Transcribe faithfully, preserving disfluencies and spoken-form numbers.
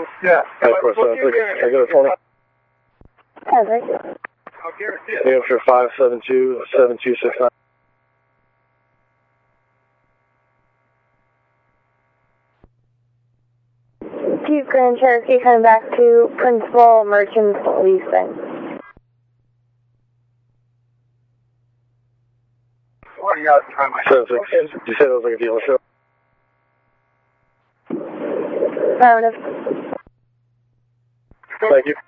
Yeah. Yeah, of course, uh, I go to twenty. Yeah, thank you. New Hampshire five seven two seven two six nine. Chief Grand Cherokee coming back to Principal Merchants Leasing. What do you got behind my seven six. Did you say that was like a dealership? Affirmative. Thank you.